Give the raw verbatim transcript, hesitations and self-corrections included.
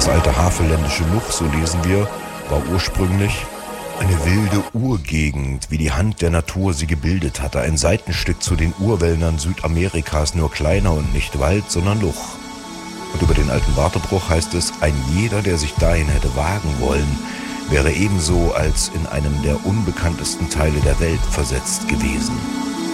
Das alte havelländische Luch, so lesen wir, war ursprünglich eine wilde Urgegend, wie die Hand der Natur sie gebildet hatte. Ein Seitenstück zu den Urwäldern Südamerikas, nur kleiner und nicht Wald, sondern Luch. Und über den alten Wartebruch heißt es, ein jeder, der sich dahin hätte wagen wollen, wäre ebenso als in einem der unbekanntesten Teile der Welt versetzt gewesen.